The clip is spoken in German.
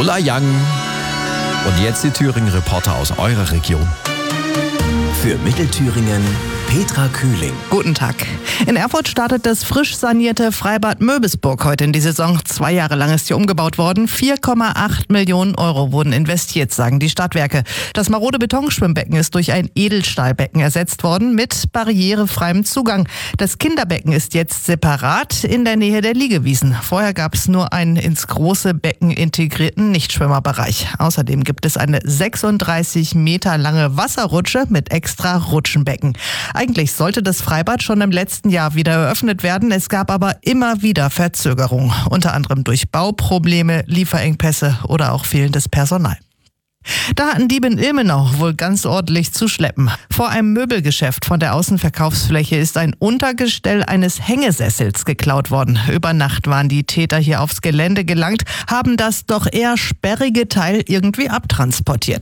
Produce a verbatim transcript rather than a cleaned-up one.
Ulla Young. Und jetzt die Thüringen-Reporter aus eurer Region. Für Mittelthüringen Petra Kühling. Guten Tag. In Erfurt startet das frisch sanierte Freibad Möbisburg heute in die Saison. Zwei Jahre lang ist hier umgebaut worden. vier Komma acht Millionen Euro wurden investiert, sagen die Stadtwerke. Das marode Betonschwimmbecken ist durch ein Edelstahlbecken ersetzt worden mit barrierefreiem Zugang. Das Kinderbecken ist jetzt separat in der Nähe der Liegewiesen. Vorher gab es nur einen ins große Becken integrierten Nichtschwimmerbereich. Außerdem gibt es eine sechsunddreißig Meter lange Wasserrutsche mit extra Rutschenbecken. Eigentlich sollte das Freibad schon im letzten Jahr wieder eröffnet werden. Es gab aber immer wieder Verzögerungen, unter anderem durch Bauprobleme, Lieferengpässe oder auch fehlendes Personal. Da hatten Diebe in Ilmenau wohl ganz ordentlich zu schleppen. Vor einem Möbelgeschäft von der Außenverkaufsfläche ist ein Untergestell eines Hängesessels geklaut worden. Über Nacht waren die Täter hier aufs Gelände gelangt, haben das doch eher sperrige Teil irgendwie abtransportiert.